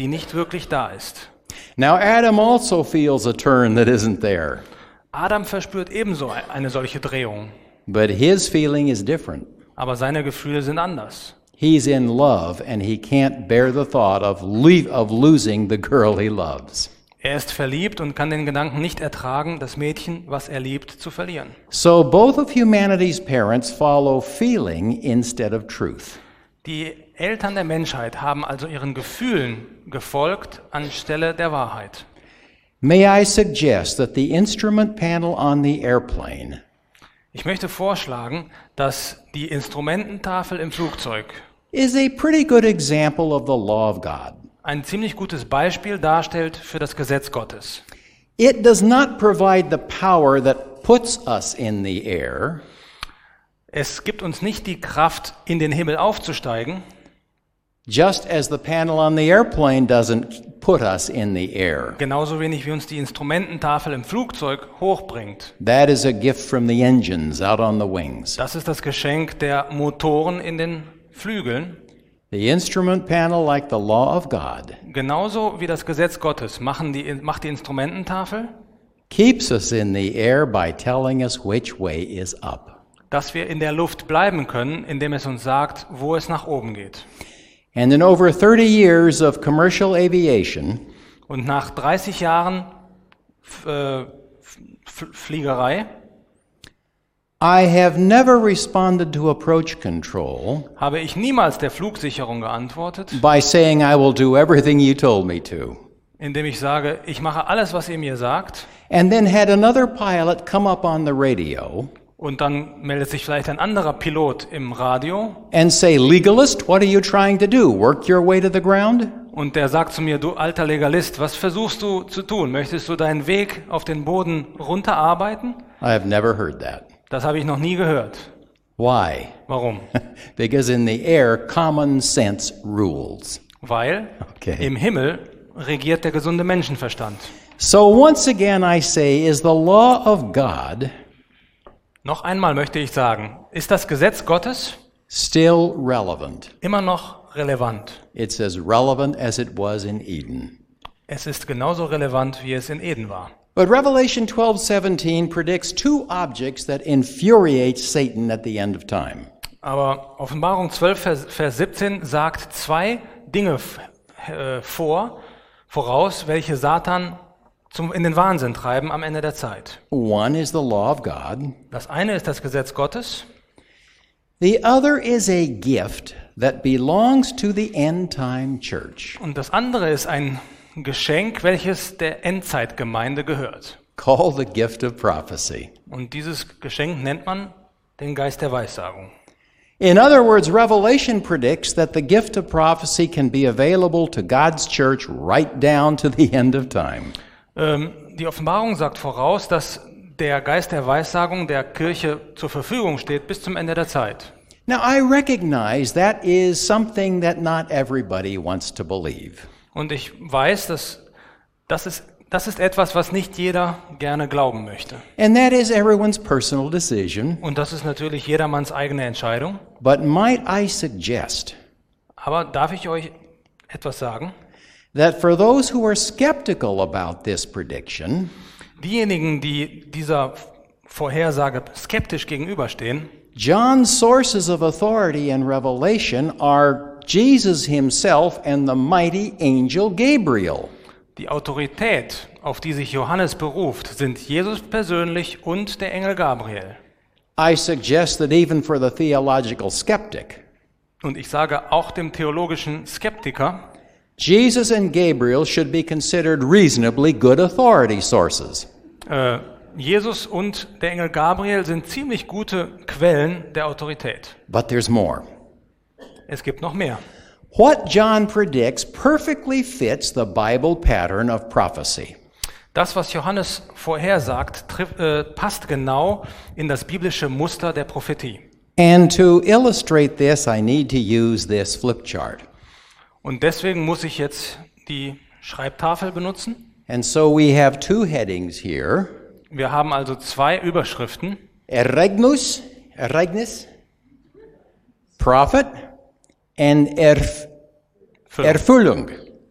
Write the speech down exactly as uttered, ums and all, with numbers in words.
die nicht wirklich da ist. Now Adam also feels a turn that isn't there, Adam verspürt ebenso eine solche Drehung, but his feeling is different. aber seine Gefühle sind anders. He's in love and he can't bear the thought of le- of losing the girl he loves. Er ist verliebt und kann den Gedanken nicht ertragen, das Mädchen, was er liebt, zu verlieren. So both of humanity's parents follow feeling instead of truth. Die Eltern der Menschheit haben also ihren Gefühlen gefolgt anstelle der Wahrheit. May I suggest that the instrument panel on the airplane Ich möchte vorschlagen, dass die Instrumententafel im Flugzeug is a pretty good example of the law of God. ein ziemlich gutes Beispiel darstellt für das Gesetz Gottes. It does not provide the power that puts us in the air, Es gibt uns nicht die Kraft, in den Himmel aufzusteigen, just as the panel on the airplane doesn't put us in the air. genauso wenig wie uns die Instrumententafel im Flugzeug hochbringt. That is a gift from the engines out on the wings. Das ist das Geschenk der Motoren in den Flügeln. The instrument panel, like the law of God, Genauso wie das Gesetz Gottes machen die, macht die Instrumententafel, keeps us in the air by telling us which way is up. dass wir in der Luft bleiben können, indem es uns sagt, wo es nach oben geht. And in over thirty years of commercial aviation, Und nach dreißig Jahren F- äh, F- Fliegerei I have never responded to approach control habe ich niemals der Flugsicherung geantwortet, by saying I will do everything you told me to, indem ich sage, ich mache alles, was ihr mir sagt, and then had another pilot come up on the radio und dann meldet sich vielleicht ein anderer Pilot im Radio and say, "Legalist, what are you trying to do? Work your way to the ground?" und der sagt zu mir, du alter Legalist, was versuchst du zu tun? Möchtest du deinen Weg auf den Boden runterarbeiten? I have never heard that. Das habe ich noch nie gehört. Why? Warum? Because in the air, common sense rules. Weil Okay. im Himmel regiert der gesunde Menschenverstand. So once again I say, is the law of God Noch einmal möchte ich sagen, ist das Gesetz Gottes still relevant? immer noch relevant? It's as relevant as it was in Eden. Es ist genauso relevant, wie es in Eden war. But Revelation twelve seventeen predicts two objects that infuriate Satan at the end of time. Aber Offenbarung zwölf, Vers, Vers siebzehn sagt zwei Dinge f- äh, vor, voraus, welche Satan zum, in den Wahnsinn treiben am Ende der Zeit. One is the law of God. Das eine ist das Gesetz Gottes The other is a gift that belongs to the end-time church, und das andere ist ein Geschenk, welches der Endzeitgemeinde gehört. called the gift of prophecy. Und dieses Geschenk nennt man den Geist der Weissagung. In other words, Revelation predicts that the gift of prophecy can be available to God's church right down to the end of time. Ähm, die Offenbarung sagt voraus, dass der Geist der Weissagung der Kirche zur Verfügung steht bis zum Ende der Zeit. Now, I recognize that is something that not everybody wants to believe. Und ich weiß, dass das ist, das ist etwas, was nicht jeder gerne glauben möchte. And that is everyone's personal decision. Und das ist natürlich jedermanns eigene Entscheidung. But might I suggest Aber darf ich euch etwas sagen? that for those who are skeptical about this prediction, Diejenigen, die dieser Vorhersage skeptisch gegenüberstehen, John's sources of authority in Revelation are Jesus himself and the mighty angel Gabriel. die Autorität, auf die sich Johannes beruft, sind Jesus persönlich und der Engel Gabriel. I suggest that even for the theological skeptic, Und ich sage auch dem theologischen Skeptiker, Jesus and Gabriel should be considered reasonably good authority sources. äh, Jesus und der Engel Gabriel sind ziemlich gute Quellen der Autorität. But there's more. Es gibt noch mehr. What John predicts perfectly fits the Bible pattern of prophecy. Das, was Johannes vorhersagt, triff, äh, passt genau in das biblische Muster der Prophetie. And to illustrate this, I need to use this flip chart. Und deswegen muss ich jetzt die Schreibtafel benutzen. And so we have two headings here. Wir haben also zwei Überschriften. Eregnus, Ereignis, Prophet, and Erf Füllung. Erfüllung.